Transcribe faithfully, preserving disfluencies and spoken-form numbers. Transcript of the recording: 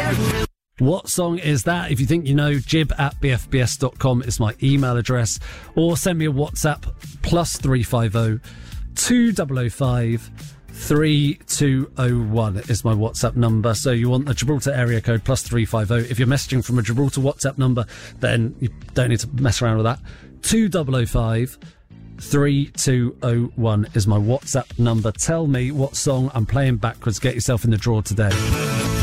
What song is that? If you think you know, jib at b f b s dot com is my email address, or send me a WhatsApp, plus three five zero, two zero zero five, three two zero one is my WhatsApp number. So you want the Gibraltar area code, plus three five zero. If you're messaging from a Gibraltar WhatsApp number, then you don't need to mess around with that. two zero zero five, three two zero one is my WhatsApp number. Tell me what song I'm playing backwards. Get yourself in the draw today.